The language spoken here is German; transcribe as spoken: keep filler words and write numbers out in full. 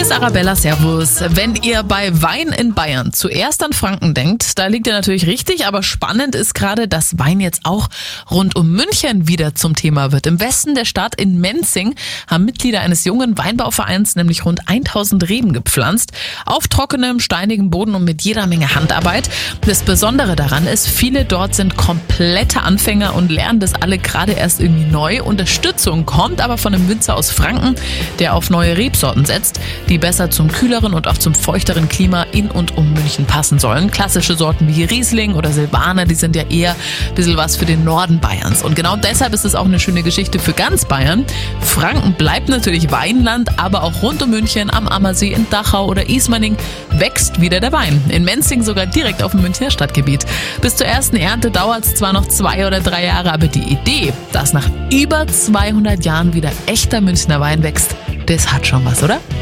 ist Arabella, servus. Wenn ihr bei Wein in Bayern zuerst an Franken denkt, da liegt ihr natürlich richtig, aber spannend ist gerade, dass Wein jetzt auch rund um München wieder zum Thema wird. Im Westen der Stadt in Menzing haben Mitglieder eines jungen Weinbauvereins nämlich rund tausend Reben gepflanzt, auf trockenem, steinigem Boden und mit jeder Menge Handarbeit. Das Besondere daran ist, viele dort sind komplette Anfänger und lernen das alle gerade erst irgendwie neu. Unterstützung kommt aber von einem Winzer aus Franken, der auf neue Rebsorten setzt, die besser zum kühleren und auch zum feuchteren Klima in und um München passen sollen. Klassische Sorten wie Riesling oder Silvaner, die sind ja eher ein bisschen was für den Norden Bayerns. Und genau deshalb ist es auch eine schöne Geschichte für ganz Bayern. Franken bleibt natürlich Weinland, aber auch rund um München, am Ammersee, in Dachau oder Ismaning wächst wieder der Wein. In Menzing sogar direkt auf dem Münchner Stadtgebiet. Bis zur ersten Ernte dauert es zwar noch zwei oder drei Jahre, aber die Idee, dass nach über zweihundert Jahren wieder echter Münchner Wein wächst, das hat schon was, oder?